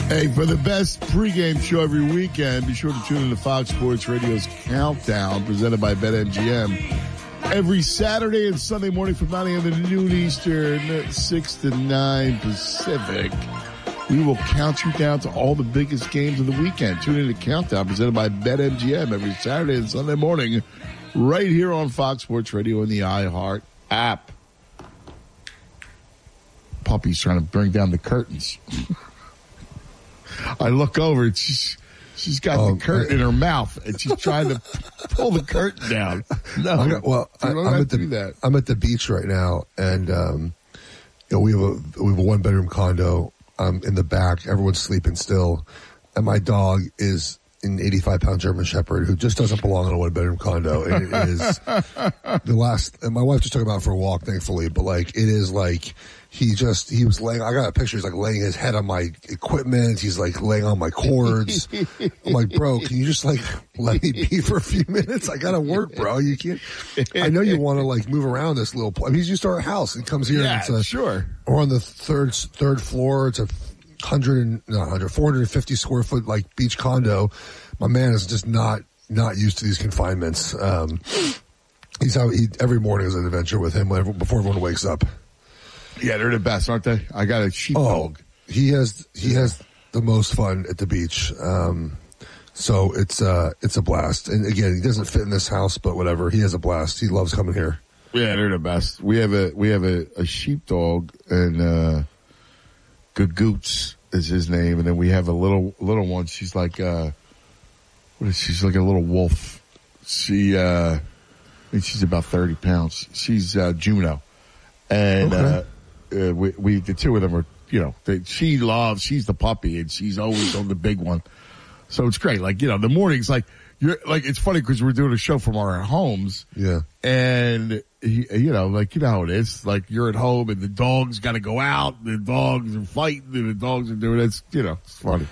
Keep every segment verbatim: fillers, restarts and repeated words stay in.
Hey, for the best pregame show every weekend, be sure to tune in to Fox Sports Radio's Countdown, presented by BetMGM. Every Saturday and Sunday morning from nine a.m. to noon Eastern, six to nine Pacific, we will count you down to all the biggest games of the weekend. Tune in to Countdown, presented by BetMGM, every Saturday and Sunday morning, right here on Fox Sports Radio and the iHeart app. Puppy's trying to bring down the curtains. I look over and she's she's got oh, the curtain in her mouth and she's trying to pull the curtain down. No, got, well, I, I'm at the that. I'm at the beach right now, and um, you know we have a we have a one bedroom condo. Um, in the back, everyone's sleeping still, and my dog is an eighty-five pound German Shepherd who just doesn't belong in a one bedroom condo. And it is the last. And my wife just took him out for a walk, thankfully, but like it is like. He just, he was laying, I got a picture, he's like laying his head on my equipment, he's like laying on my cords. I'm like, bro, can you just like let me be for a few minutes? I gotta work, bro. You can't, I know you want to like move around this little place. I mean, he's used to our house and comes here yeah, and it's a, sure. We're on the third, third floor. It's a hundred, no, one hundred, four hundred fifty square foot like beach condo. My man is just not, not used to these confinements. Um, he's out, he, every morning is an adventure with him whenever, before everyone wakes up. Yeah, they're the best, aren't they? I got a sheepdog. Oh, he has he has the most fun at the beach. Um, so it's uh it's a blast. And again, he doesn't fit in this house, but whatever. He has a blast. He loves coming here. Yeah, they're the best. We have a we have a, a sheepdog, and uh, Gagoots is his name, and then we have a little little one. She's like uh, what is she? She's like a little wolf. She uh, I think she's about thirty pounds. She's uh, Juno, and. Okay. Uh, Uh, we, we, the two of them are, you know, they, she loves, she's the puppy and she's always on the big one. So it's great. Like, you know, the mornings, like, you're, like, it's funny because we're doing a show from our homes. Yeah. And, he, you know, like, you know how it is. Like, you're at home and the dog's got to go out, and the dogs are fighting, and the dogs are doing it. It's, you know, it's funny.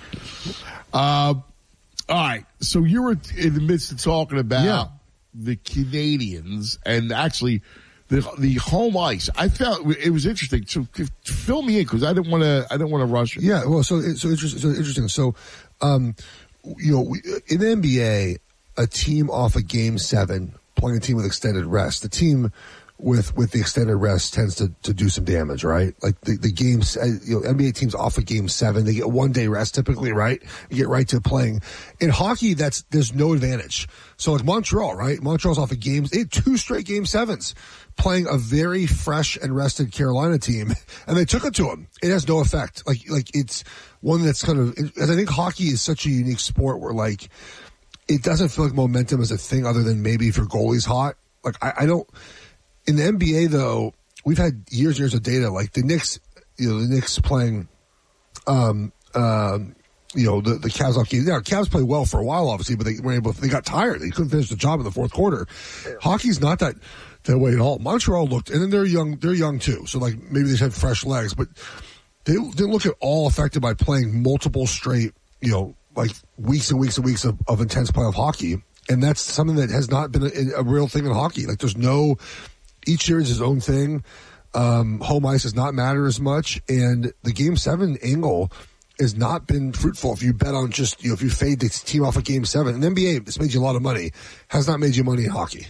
Uh, all right. So you were in the midst of talking about yeah. the Canadians and actually, The, the home ice, I felt it was interesting. So fill me in because I didn't want to. I didn't want to rush it. Yeah, well, so so interesting. So interesting. So, um, you know, we, in the N B A, a team off a game seven playing a team with extended rest. The team with with the extended rest tends to, to do some damage, right? Like the the games, you know, N B A teams off a game seven, they get one day rest typically, right? You get right to playing. In hockey, that's there's no advantage. So like Montreal, right? Montreal's off a games, they had two straight game sevens. Playing a very fresh and rested Carolina team, and they took it to them. It has no effect. Like, like it's one that's kind of. I think hockey is such a unique sport where, like, it doesn't feel like momentum is a thing other than maybe if your goalie's hot. Like, I, I don't. In the N B A though, we've had years and years of data. Like the Knicks, you know, the Knicks playing, um, um, you know, the the Cavs off game. Yeah, Cavs play well for a while, obviously, but they were able. They got tired. They couldn't finish the job in the fourth quarter. Hockey's not that. That way at all. Montreal looked, and then they're young. They're young too, so like maybe they just had fresh legs, but they didn't look at all affected by playing multiple straight, you know, like weeks and weeks and weeks of, of intense playoff hockey, and that's something that has not been a, a real thing in hockey. Like there's no, each series is its own thing. Um, home ice does not matter as much, and the game seven angle has not been fruitful. If you bet on just, you know, if you fade the team off a game seven, in the N B A, it's made you a lot of money. Has not made you money in hockey.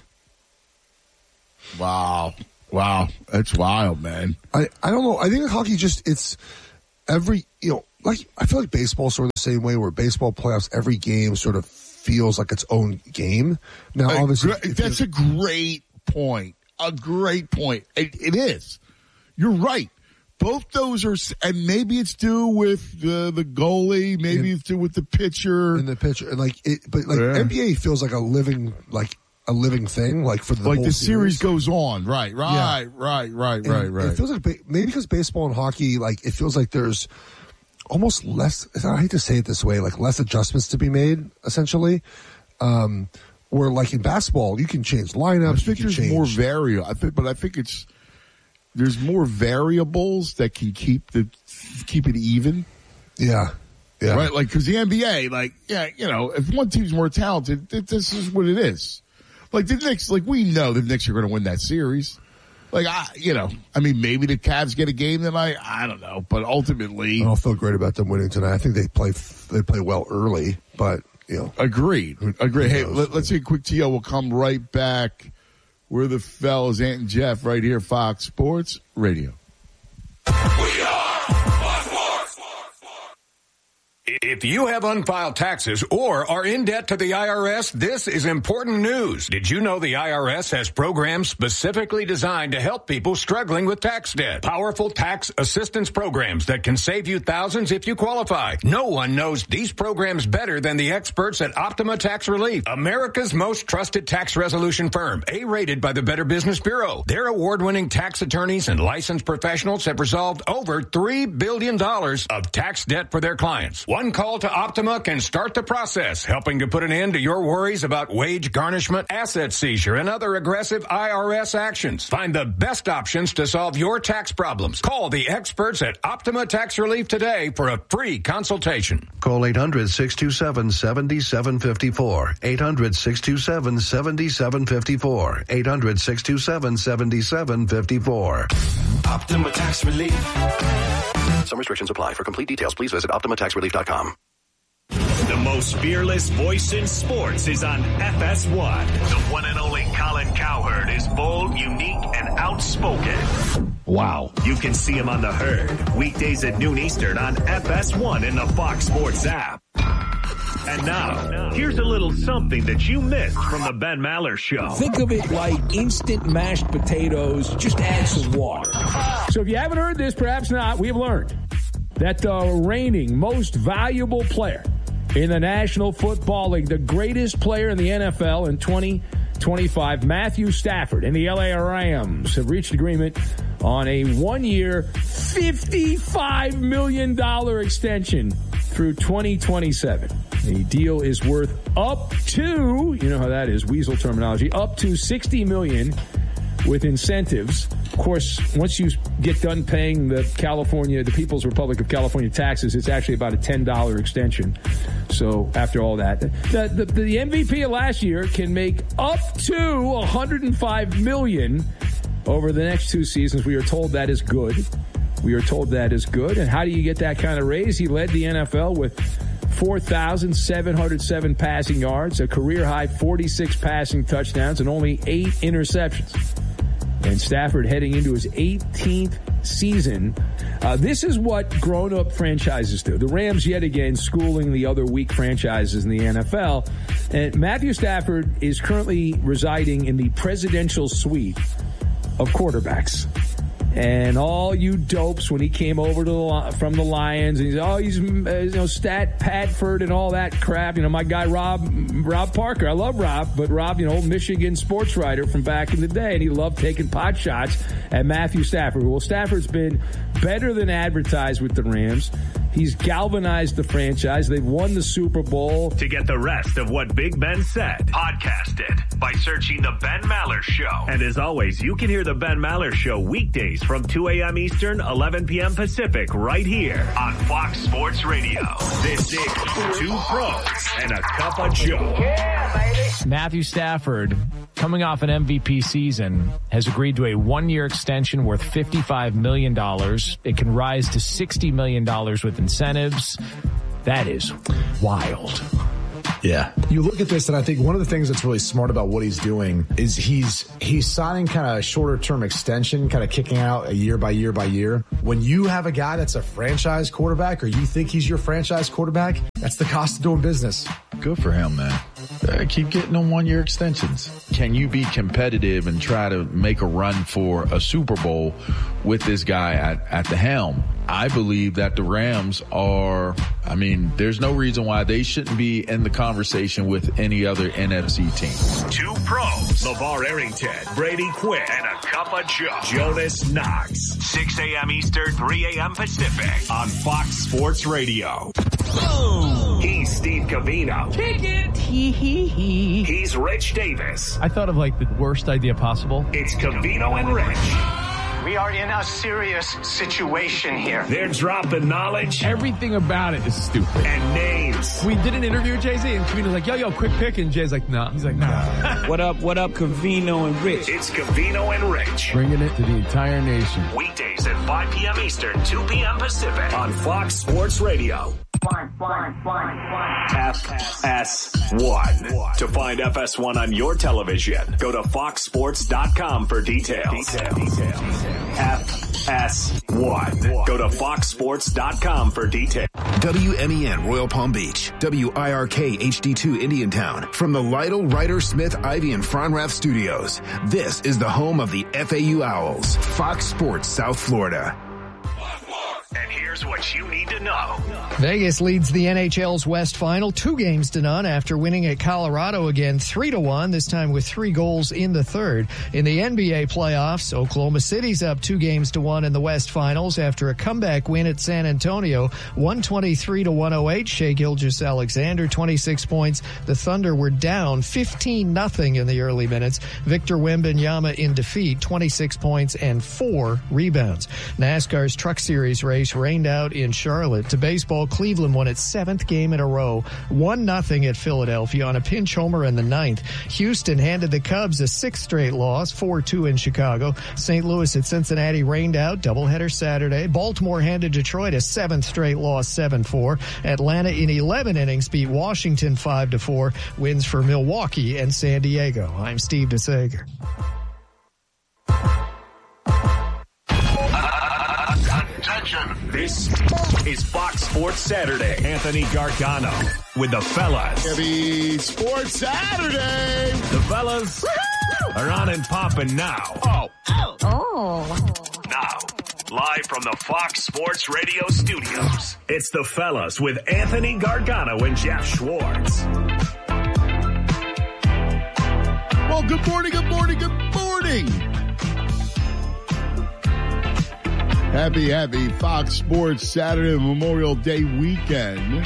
Wow. Wow. That's wild, man. I, I don't know. I think in hockey just, it's every, you know, like, I feel like baseball sort of the same way where baseball playoffs, every game sort of feels like its own game. Now, a obviously. Gr- that's a great point. A great point. It, it is. You're right. Both those are, and maybe it's due with the, the goalie, maybe and, it's due with the pitcher. And the pitcher. And like, it, but like yeah. N B A feels like a living, like, a living thing, like for the like whole the series. series goes on, right, right, yeah. right, right, and right, right. It feels like maybe because baseball and hockey, like it feels like there's almost less. I hate to say it this way, like less adjustments to be made, essentially. Um, where like in basketball, you can change lineups. I think you can there's change. more variable. I think, but I think it's there's more variables that can keep the keep it even. Yeah. Yeah. Right, like because the N B A, like yeah, you know, if one team's more talented, this is what it is. Like the Knicks, like we know the Knicks are going to win that series. Like, I, you know, I mean, maybe the Cavs get a game tonight. I don't know. But ultimately. I don't feel great about them winning tonight. I think they play they play well early, but, you know. Agreed. Agreed. Hey, let, let's take a quick T O. We'll come right back. We're the fellas, Ant and Jeff, right here, Fox Sports Radio. We are Fox Sports. If you have unfiled taxes or are in debt to the I R S, this is important news. Did you know the I R S has programs specifically designed to help people struggling with tax debt? Powerful tax assistance programs that can save you thousands if you qualify. No one knows these programs better than the experts at Optima Tax Relief, America's most trusted tax resolution firm, A-rated by the Better Business Bureau. Their award-winning tax attorneys and licensed professionals have resolved over three billion dollars of tax debt for their clients. One call to Optima can start the process, helping to put an end to your worries about wage garnishment, asset seizure, and other aggressive I R S actions. Find the best options to solve your tax problems. Call the experts at Optima Tax Relief today for a free consultation. Call eight hundred, six two seven, seven seven five four. eight hundred, six two seven, seven seven five four. eight hundred, six two seven, seven seven five four. Optima Tax Relief. Some restrictions apply. For complete details, please visit optima tax relief dot com. The most fearless voice in sports is on F S one. The one and only Colin Cowherd is bold, unique, and outspoken. Wow. You can see him on The Herd, weekdays at noon Eastern on F S one in the Fox Sports app. And now, here's a little something that you missed from the Ben Maller Show. Think of it like instant mashed potatoes, just add some water. So if you haven't heard this, perhaps not, we have learned that the reigning most valuable player in the National Football League, the greatest player in the N F L in twenty twenty-five, Matthew Stafford and the L A Rams have reached agreement on a one-year, fifty-five million dollars extension through twenty twenty-seven. The deal is worth up to, you know how that is, weasel terminology, up to sixty million dollars with incentives. Of course, once you get done paying the California, the People's Republic of California taxes, it's actually about a ten dollars extension. So after all that, the, the, the M V P of last year can make up to one hundred five million dollars over the next two seasons. We are told that is good. We are told that is good. And how do you get that kind of raise? He led the N F L with four thousand seven hundred seven passing yards, a career-high forty-six passing touchdowns, and only eight interceptions. And Stafford heading into his eighteenth season. Uh, this is what grown-up franchises do. The Rams, yet again, schooling the other weak franchises in the N F L. And Matthew Stafford is currently residing in the presidential suite of quarterbacks. And all you dopes, when he came over to the, from the Lions, and he's, oh, he's, you know, Stat Patford and all that crap. You know, my guy, Rob, Rob Parker. I love Rob, but Rob, you know, Michigan sports writer from back in the day, and he loved taking pot shots at Matthew Stafford. Well, Stafford's been better than advertised with the Rams. He's galvanized the franchise. They've won the Super Bowl. To get the rest of what Big Ben said, podcast it by searching The Ben Maller Show. And as always, you can hear The Ben Maller Show weekdays from two a.m. Eastern, eleven p.m. Pacific, right here on Fox Sports Radio. This is Two Pros and a Cup of Joe. Yeah, baby. Matthew Stafford, coming off an M V P season, has agreed to a one-year extension worth fifty-five million dollars. It can rise to sixty million dollars with incentives. That is wild. Yeah. You look at this, and I think one of the things that's really smart about what he's doing is he's he's signing kind of a shorter term extension, kind of kicking out a year by year by year. When you have a guy that's a franchise quarterback, or you think he's your franchise quarterback, that's the cost of doing business. Good for him, man. Uh, keep getting them one year extensions. Can you be competitive and try to make a run for a Super Bowl with this guy at, at the helm? I believe that the Rams are, I mean, there's no reason why they shouldn't be in the conversation with any other N F C team. Two pros, LeVar Arrington, Brady Quinn, and a cup of Joe, Jonas Knox. six a.m. Eastern, three a.m. Pacific on Fox Sports Radio. Boom. He's Steve Covino. Kick it. Hee hee hee. He's Rich Davis. I thought of like the worst idea possible. It's Covino and Rich. We are in a serious situation here. They're dropping knowledge. Everything about it is stupid. And names. We did an interview with Jay-Z, and Covino's like, yo, yo, quick pick, and Jay's like, no. Nah. He's like, nah. What up, what up, Covino and Rich? It's Covino and Rich. Bringing it to the entire nation. Weekdays at five p.m. Eastern, two p.m. Pacific on Fox Sports Radio. Fine, fine, fine, fine. F S one. To find F S one on your television, go to fox sports dot com for details. Details. F S one. Go to fox sports dot com for details. W M E N Royal Palm Beach, W I R K H D two Indiantown. From the Lytle, Ryder, Smith, Ivy, and Fronrath studios, this is the home of the F A U Owls, Fox Sports South Florida. And here's what you need to know. Vegas leads the N H L's West Final two games to none after winning at Colorado again three to one, this time with three goals in the third. In the N B A playoffs, Oklahoma City's up two games to one in the West Finals after a comeback win at San Antonio, one twenty-three to one oh eight. Shai Gilgeous-Alexander, twenty-six points. The Thunder were down fifteen nothing in the early minutes. Victor Wembanyama in defeat, twenty-six points and four rebounds. NASCAR's Truck Series race rained out in Charlotte. To baseball, Cleveland won its seventh game in a row, one nothing at Philadelphia on a pinch homer in the ninth. Houston handed the Cubs a sixth straight loss, four two in Chicago. Saint Louis at Cincinnati rained out, doubleheader Saturday. Baltimore handed Detroit a seventh straight loss, seven four. Atlanta in eleven innings beat Washington five to four. Wins for Milwaukee and San Diego. I'm Steve DeSager. This is Fox Sports Saturday. Anthony Gargano with the fellas. Heavy Sports Saturday. The fellas Woo-hoo! Are on and popping now. Oh. Oh. Oh. Now, live from the Fox Sports Radio studios, it's the fellas with Anthony Gargano and Jeff Schwartz. Well, good morning, good morning, good morning. Happy, happy Fox Sports Saturday Memorial Day weekend.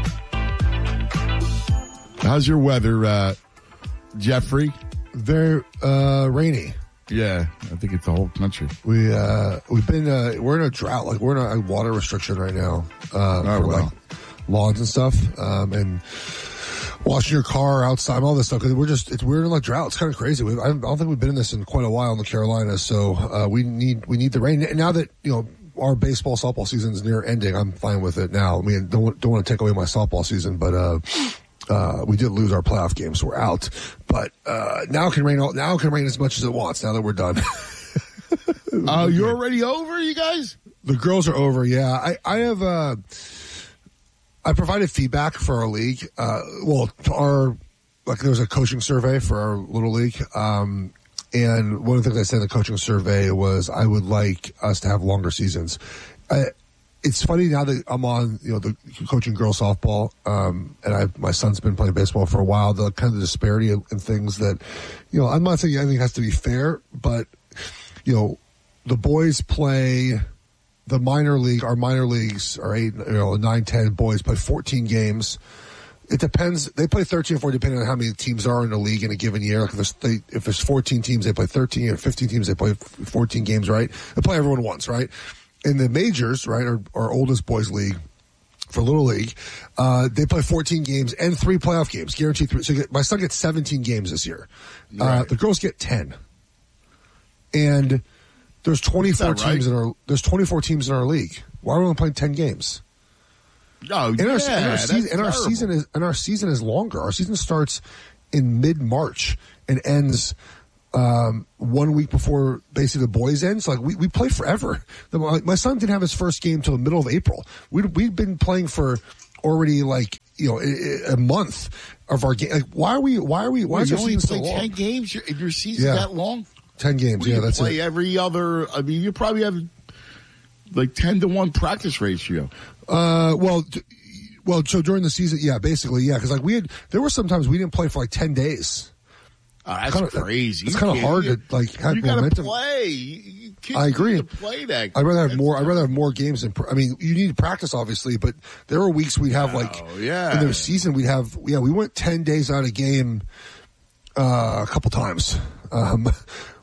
How's your weather, uh, Jeffrey? Very uh, rainy. Yeah, I think it's the whole country. We uh, we've been uh, we're in a drought. Like we're in a water restriction right now uh, oh, for well. like lawns and stuff, um, and washing your car outside, all this stuff. Because we're just it's we're in like drought. It's kind of crazy. We, I don't think we've been in this in quite a while in the Carolinas. So uh, we need we need the rain now that you know our baseball softball season's near ending. I'm fine with it now. I mean, don't don't want to take away my softball season, but. Uh, Uh, we did lose our playoff game, so we're out. But uh, now it can rain. All, now it can rain as much as it wants. Now that we're done. Oh, uh, you're already over, you guys? The girls are over. Yeah, I, I have. Uh, I provided feedback for our league. Uh, well, our like there was a coaching survey for our little league, um, and one of the things I said in the coaching survey was I would like us to have longer seasons. I, It's funny now that I'm on, you know, the coaching girls softball, um, and I, my son's been playing baseball for a while. The kind of disparity in, in things that, you know, I'm not saying anything has to be fair, but you know, the boys play the minor league. Our minor leagues are eight, you know, nine, ten boys play fourteen games. It depends. They play thirteen or fourteen, depending on how many teams are in the league in a given year. Like if there's, they, if there's fourteen teams, they play thirteen, or fifteen teams, they play fourteen games, right? They play everyone once, right? In the majors, right, our, our oldest boys league for Little League, uh, they play fourteen games and three playoff games, guaranteed three. So you get, my son gets seventeen games this year. Right. Uh, the girls get ten. And there's twenty-four right? teams in our, there's twenty-four teams in our league. Why are we only playing ten games? Oh, and yeah, our, and our, that's season, and our season is, and our season is longer. Our season starts in mid-March and ends Um, one week before basically the boys end. So like we, we play forever. The, my, my son didn't have his first game till the middle of April. We'd, we'd been playing for already like, you know, a, a month of our game. Like, why are we, why are we, why Wait, is you our only season play so long? ten games? Your, your season's Yeah. that long? ten games. Well, yeah, you that's play it. every other, I mean, you probably have like ten to one practice ratio. Uh, well, d- well, so during the season, yeah, basically, yeah. Cause like we had, there were sometimes we didn't play for like ten days. Oh, that's kinda, crazy. It's You kind of can't- hard you- to like have You gotta momentum. play. You- you kids I agree. need to play that. I'd rather have That's more. I'd not- rather have more games than. pr- I mean, you need to practice, obviously, but there were weeks we'd have like Oh, yeah. in the season we'd have. Yeah, we went ten days out of game uh, a couple times. Um,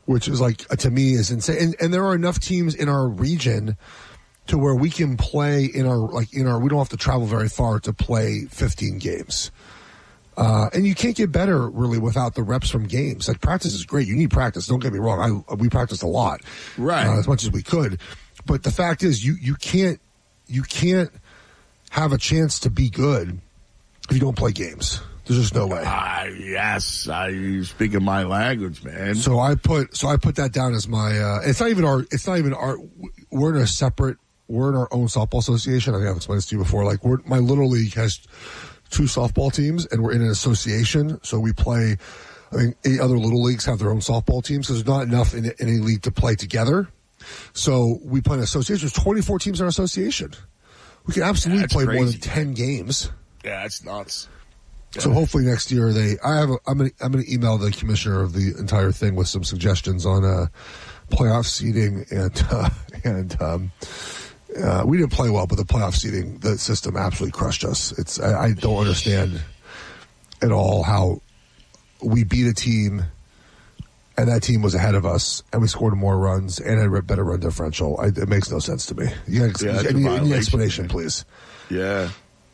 which is like, to me, is insane. And, and there are enough teams in our region to where we can play in our, like, in our, we don't have to travel very far to play fifteen games. Uh, and you can't get better really without the reps from games. Like, practice is great. You need practice. Don't get me wrong. I, we practiced a lot. Right. Uh, as much as we could. But the fact is, you, you can't, you can't have a chance to be good if you don't play games. There's just no way. Uh, yes, I speak in my language, man. So I put so I put that down as my. Uh, it's not even our. It's not even our. We're in a separate. We're in our own softball association. I think I've explained this to you before. Like, we're, my little league has two softball teams, and we're in an association. So we play. I mean, eight other little leagues have their own softball teams. So there's not enough in any league to play together. So we play an association. There's twenty-four teams in our association. We can absolutely That's play crazy. more than ten games. Yeah, that's nuts. So hopefully next year they. I have. A, I'm going. I'm going to email the commissioner of the entire thing with some suggestions on uh, playoff seeding and uh, and um, uh, we didn't play well, but the playoff seeding, the system absolutely crushed us. It's. I, I don't understand at all how we beat a team and that team was ahead of us and we scored more runs and had a better run differential. I, it makes no sense to me. You gotta, Yeah, I need, I need an explanation, please. Yeah.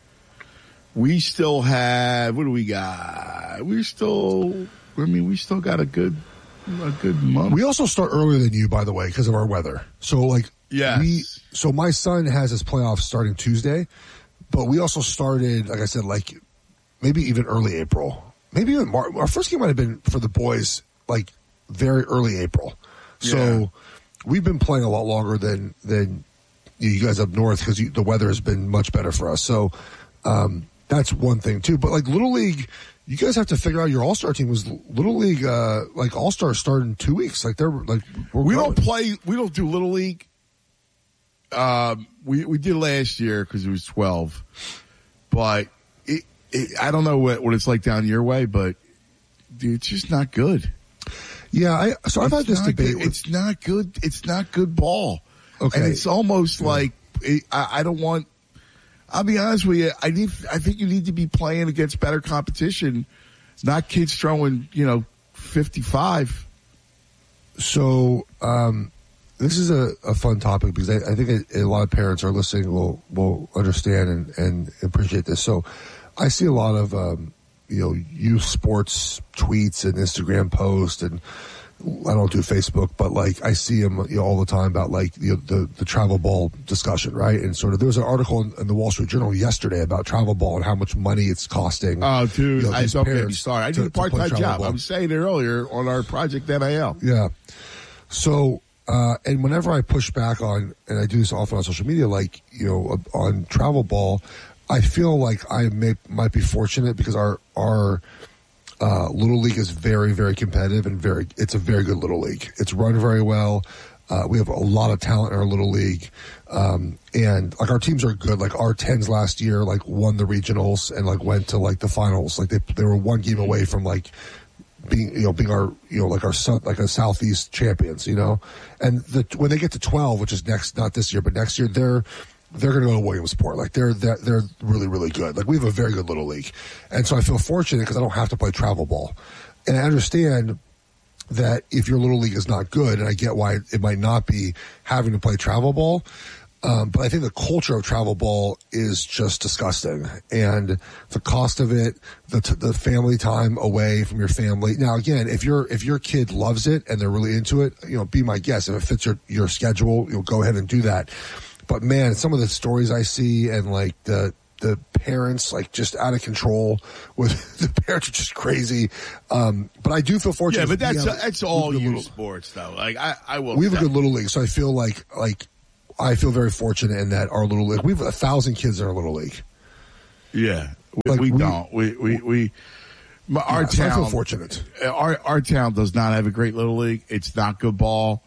We still have, what do we got? We still, I mean, we still got a good, a good month. We also start earlier than you, by the way, because of our weather. So, like, Yes. we, so my son has his playoffs starting Tuesday, but we also started, like I said, like maybe even early April. Maybe even March. Our first game might have been for the boys, like very early April. So Yeah. we've been playing a lot longer than, than you guys up north because the weather has been much better for us. So, um, that's one thing too. But like Little League, you guys have to figure out your All-Star team was Little League, uh, like All-Star started in two weeks. Like they're like, we're We growing. don't play, we don't do Little League. Um, we, we did last year because it was twelve. But it, it, I don't know what, what it's like down your way, but dude, it's just not good. Yeah. I, so I've It's had this not debate. good. With, It's not good. It's not good ball. Okay. And it's almost Yeah. like, it, I, I don't want, I'll be honest with you. I need, I think you need to be playing against better competition, not kids throwing, you know, fifty-five. So, um, this is a, a fun topic because I, I think a, a lot of parents are listening will, will understand and, and appreciate this. So I see a lot of, um, you know, youth sports tweets and Instagram posts, and I don't do Facebook, but like I see them, you know, all the time about like the, the, the travel ball discussion, right? And sort of, there was an article in, in the Wall Street Journal yesterday about travel ball and how much money it's costing. Oh, dude, you know, I these don't get me parents started. I to- need a to play part-time travel job. ball. I'm saying it earlier on our Project N I L. Yeah. So, uh, and whenever I push back on, and I do this often on social media, like, you know, on travel ball, I feel like I may, might be fortunate because our, our, uh, little league is very, very competitive and very, it's a very good little league. It's run very well. Uh, we have a lot of talent in our little league. Um, and like our teams are good. Like our tens last year, like won the regionals and like went to like the finals. Like they, they were one game away from like, being, you know, being our, you know, like our, like a Southeast champions, you know, and the, when they get to twelve, which is next, not this year, but next year, they're, they're going to go to Williamsport. Like they're, they're, they're really, really good. Like we have a very good little league. And so I feel fortunate because I don't have to play travel ball. And I understand that if your little league is not good, and I get why it might not be having to play travel ball. Um, but I think the culture of travel ball is just disgusting, and the cost of it, the t- the family time away from your family. Now, again, if your if your kid loves it and they're really into it, you know, be my guest. If it fits your your schedule, you'll go ahead and do that. But man, some of the stories I see and like the the parents like just out of control with the parents are just crazy. Um, but I do feel fortunate. Yeah, but that's We have- that's all we have a youth little- sports though. Like I, I will. We have a good little league, so I feel like like. I feel very fortunate in that our little league, we have a thousand kids in our little league. Yeah, we, Like, we, we- don't. We we we. my- Our Yeah, so I town. feel fortunate. Our our town does not have a great little league. It's not good ball,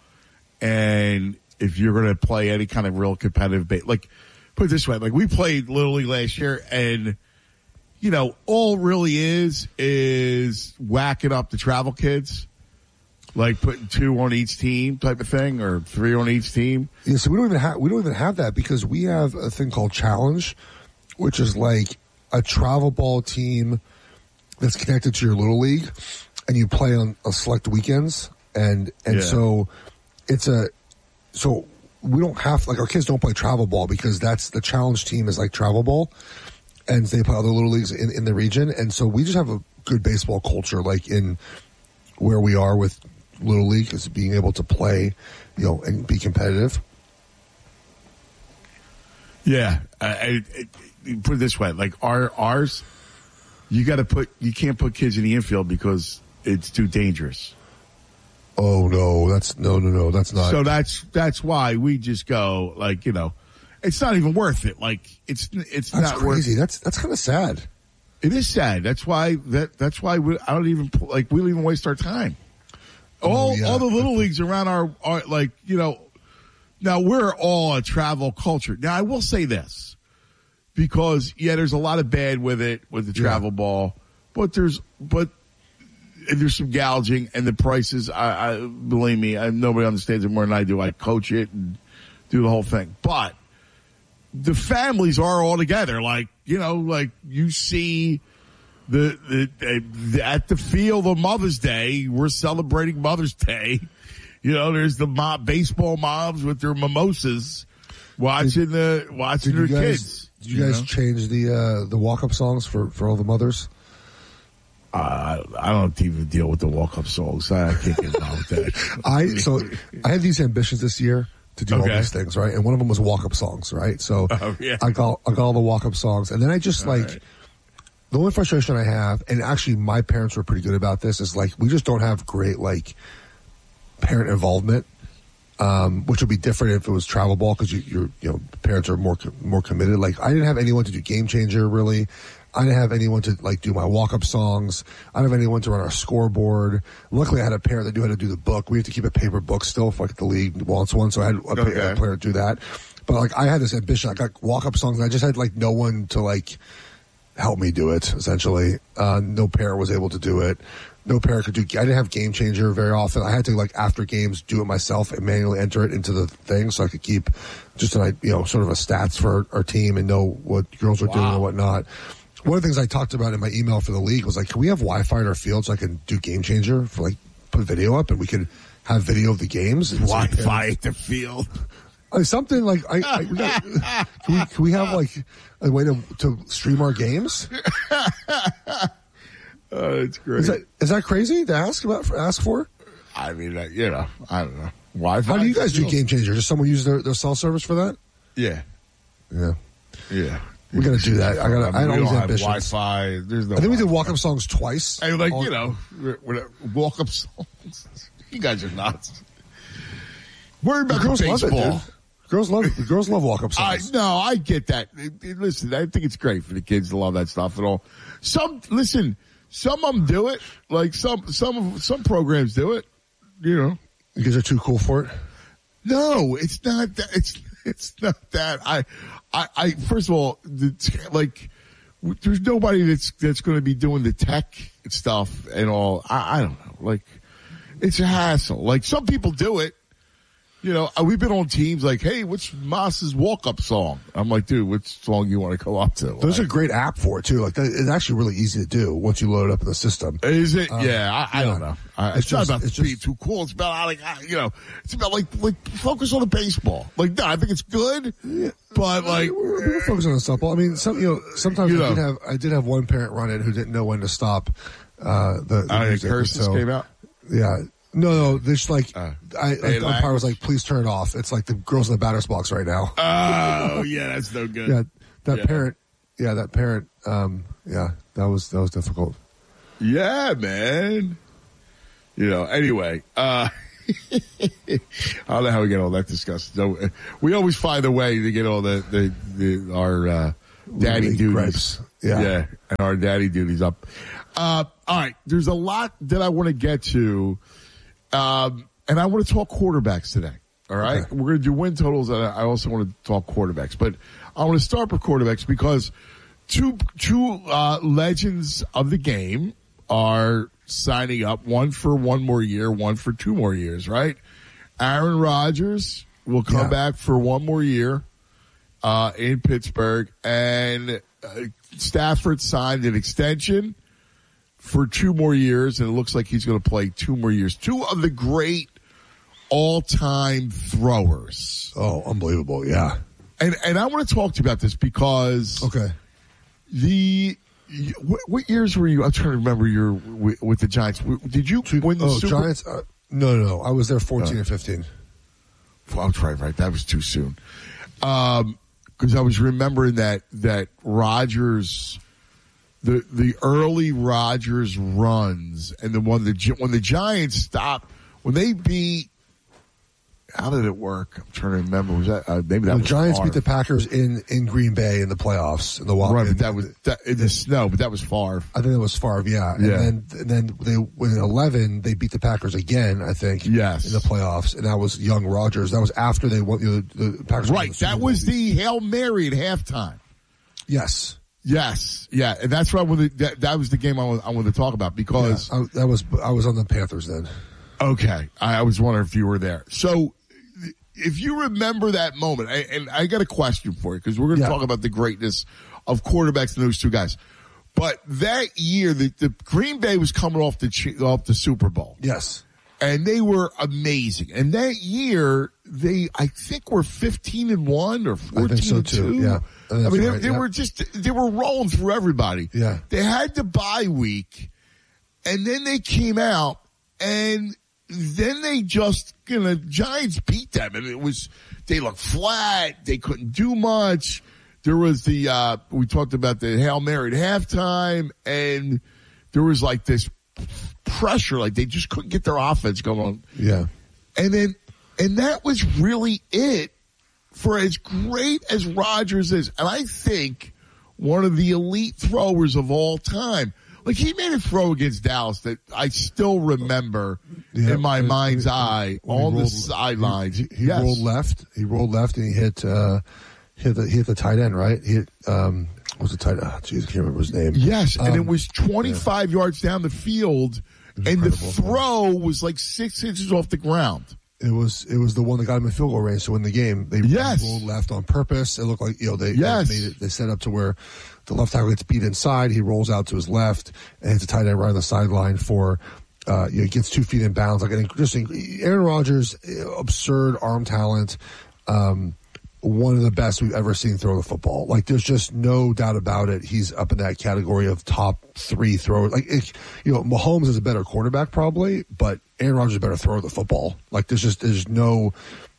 and if you're going to play any kind of real competitive, ba- like put it this way, like we played little league last year, and you know all it really is is whacking up the travel kids. Like putting two on each team type of thing, or three on each team. Yeah, so we don't even have we don't even have that because we have a thing called Challenge, which is like a travel ball team that's connected to your little league, and you play on uh, select weekends. and and Yeah. so it's a so we don't have like our kids don't play travel ball because that's the challenge team is like travel ball, and they play other little leagues in, in the region, and so we just have a good baseball culture like in where we are with little league is being able to play, you know, and be competitive. Yeah, I, I, I, put it this way: like our ours, you got to put you can't put kids in the infield because it's too dangerous. Oh no, that's no, no, no, that's not. So that's that's why we just go like you know, it's not even worth it. Like it's it's that's not crazy. worth. That's that's kind of sad. It is sad. That's why that that's why we, I don't even like we don't even waste our time. All Oh, yeah. all the little leagues around our are like you know. Now, we're all a travel culture. Now, I will say this, because, yeah, there's a lot of bad with it, with the travel Yeah. ball, but there's, but there's some gouging, and the prices, I, I believe me, I, nobody understands it more than I do. I coach it and do the whole thing. But the families are all together. Like, you know, like you see the, the, the at the field of Mother's Day, we're celebrating Mother's Day. You know, there's the mob, baseball moms with their mimosas watching the watching their Did you guys, kids. Did you guys know? change the uh, the walk up songs for, for all the mothers? Uh, I don't even deal with the walk up songs. I can't get involved with that. I so I had these ambitions this year to do all Okay. these things, right? And one of them was walk up songs, right? So Oh, yeah. I got I got all the walk up songs, and then I just All like right. the only frustration I have, and actually my parents were pretty good about this, is like we just don't have great like parent involvement, um, which would be different if it was travel ball because you, you're you know parents are more more committed. Like I didn't have anyone to do Game Changer really. I didn't have anyone to like do my walk up songs. I didn't have anyone to run our scoreboard. Luckily, I had a parent that knew how to do the book. We have to keep a paper book still for like the league wants one, so I had a, Okay. a player to do that. But like I had this ambition. I got walk up songs, and I just had like no one to like help me do it. Essentially, uh, no parent was able to do it. No parent could do. I didn't have Game Changer very often. I had to like after games do it myself and manually enter it into the thing so I could keep just an you know sort of a stats for our team and know what girls were doing and whatnot. One of the things I talked about in my email for the league was like, can we have Wi-Fi at our field so I can do Game Changer for like put video up and we could have video of the games. And so Wi-Fi parents- at the field. Uh, something like I, I we got, can we can we have like a way to to stream our games? Oh, it's great. Is that is that crazy to ask about ask for? I mean, uh, you know, I don't know. Wi-Fi. How do you guys do field? Game Changer? Does someone use their, their cell service for that? Yeah, Yeah, yeah. we got to do that. I got. I, mean, I we don't don't have ambitions. Wi-Fi. There's no. I think we did Wi-Fi. walk up songs twice. Hey, like All- you know, walk up songs. You guys are nuts. Worry about girls the love it, baseball. dude. Girls love girls love walk up I songs. no, I get that. It- it- listen, I think it's great for the kids to love that stuff and all. Some listen, some of them do it. Like some some some programs do it. You know, You guys are too cool for it. no, it's not that. It's it's not that. I I, I first of all, the, like, w- there's nobody that's that's going to be doing the tech stuff and all. I, I don't know. Like, it's a hassle. Like some people do it. You know, uh, we've been on teams like, hey, what's Moss's walk-up song? I'm like, dude, which song you want to go up to? There's Like, a great app for it too. Like that, it's actually really easy to do once you load it up in the system. Is it? Um, yeah, I, I yeah. don't know. I, It's it's, just- not about it's being just- too cool. It's about like, I- you know, it's about like, like focus on the baseball. Like, no, I think it's good, but like, We're, we're focusing on softball. I mean, some you know, sometimes You I did know. have I did have one parent run it who didn't know when to stop. Uh, the, the I music, curses so- came out. Yeah. No, no, there's like, Uh, I, bad like the umpire was language. like, please turn it off. It's like the girls in the batter's box right now. Oh, yeah, that's no good. yeah, that Yeah. parent, yeah, that parent, um, yeah, that was, that was difficult. Yeah, man. You know, anyway, uh, I don't know how we get all that discussed. So, uh, we always find a way to get all the, the, the our, uh, daddy Really duties. gripes. Yeah. Yeah. And our daddy duties up. Uh, all right. There's a lot that I want to get to. Um, and I want to talk quarterbacks today. All right. Okay. We're going to do win totals. And I also want to talk quarterbacks, but I want to start with quarterbacks because two, two, uh, legends of the game are signing up, one for one more year, one for two more years, right? Aaron Rodgers will come Yeah. back for one more year, uh, in Pittsburgh, and uh, Stafford signed an extension for two more years, and it looks like he's going to play two more years. Two of the great all-time throwers. Oh, unbelievable! Yeah, and and I want to talk to you about this because okay, the what, what years were you? I'm trying to remember your with, with the Giants. Did you win the oh, Super? Giants? Uh, no, no, no. I was there fourteen uh, and fifteen. Well, that's right, right. That was too soon. Um, because I was remembering that that Rodgers. The the early Rodgers runs and the one the when the Giants stopped when they beat, how did it work? I'm trying to remember. Was that uh, maybe that the was Giants Favre. beat the Packers in, in Green Bay in the playoffs in the wild. Right, but that was that, in the snow. But that was Favre. I think that was Favre. Yeah, and yeah. then and then they in eleven they beat the Packers again. I think yes in the playoffs, and that was young Rodgers. That was after they won. You know, the, the Packers. Right, the that was the Hail Mary at halftime. Yes. Yes, yeah, and that's what I wanted, that, that was the game I, was, I wanted to talk about because yeah, I, that was I was on the Panthers then. Okay, I, I was wondering if you were there. So, if you remember that moment, I, and I got a question for you because we're going to yeah. talk about the greatness of quarterbacks and those two guys. But that year, the, the Green Bay was coming off the off the Super Bowl. Yes. And they were amazing. And that year, they, I think, were fifteen and one or fourteen I think so and too. two. Yeah. I mean, they, right, they yeah. were just, they were rolling through everybody. Yeah. They had the bye week, and then they came out, and then they just, you know, Giants beat them. And it was, they looked flat. They couldn't do much. There was the, uh, we talked about the Hail Mary at halftime, and there was like this pressure, like they just couldn't get their offense going. Yeah. And then, and that was really it for as great as Rodgers is. And I think one of the elite throwers of all time. Like he made a throw against Dallas that I still remember yeah, in my mind's he, eye on rolled, the sidelines. He, he yes. rolled left. He rolled left and he hit, uh, hit the, he hit the tight end, right? He hit, um, what was the tight end? Oh, jeez, I can't remember his name. Yes. Um, and it was twenty-five yeah. yards down the field. And the throw was like six inches off the ground. It was it was the one that got him in field goal range to win the game. They yes. rolled left on purpose. It looked like you know they, yes. they made it. They set up to where the left tackle gets beat inside. He rolls out to his left and hits a tight end right on the sideline for. Uh, you know, he gets two feet in bounds. Like an interesting Aaron Rodgers, absurd arm talent. Um, one of the best we've ever seen throw the football. Like, there's just no doubt about it. He's up in that category of top three throwers. Like, it, you know, Mahomes is a better quarterback probably, but Aaron Rodgers is a better thrower of the football. Like, there's just, there's no,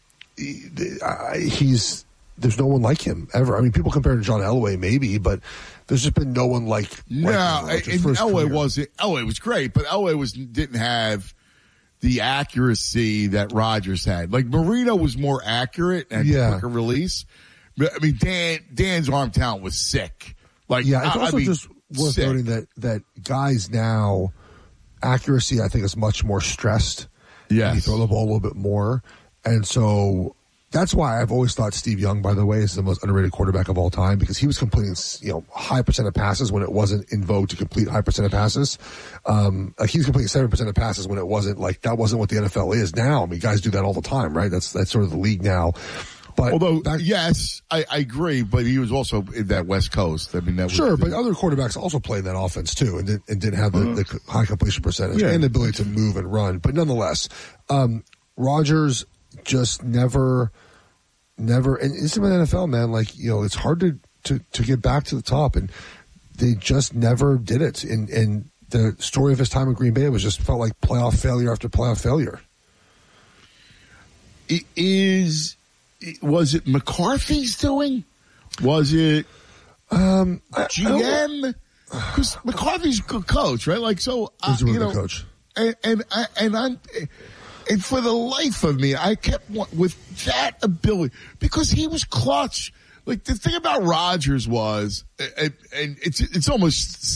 he's, there's no one like him ever. I mean, people compare to John Elway maybe, but there's just been no one like, no, like and Elway wasn't, Elway was great, but Elway was, didn't have the accuracy that Rodgers had. Like Marino was more accurate and yeah. quicker release. But, I mean, Dan Dan's arm talent was sick. Like, yeah, it's I, also I mean, just worth sick. noting that that guys now accuracy I think is much more stressed. Yeah, you throw the ball a little bit more, and so that's why I've always thought Steve Young, by the way, is the most underrated quarterback of all time because he was completing, you know, high percent of passes when it wasn't in vogue to complete high percent of passes. Um, like he's completing seven percent of passes when it wasn't like that wasn't what the N F L is now. I mean, guys do that all the time, right? That's that's sort of the league now. But although back, yes, I, I agree, but he was also in that West Coast. I mean, that was, sure, but other quarterbacks also played that offense too, and, did, and didn't have the, uh-huh. the high completion percentage yeah. and the ability to move and run. But nonetheless, um, Rodgers just never. Never, and it's in the N F L, man. Like, you know, it's hard to, to, to get back to the top, and they just never did it. And, and the story of his time in Green Bay was just felt like playoff failure after playoff failure. It is, was it McCarthy's doing? Was it um, G M? Because McCarthy's a good coach, right? Like, so, uh, He's a really you know, good coach. And, and, I, and I'm, and for the life of me, I kept with that ability because he was clutch. Like the thing about Rodgers was, and, and it's it's almost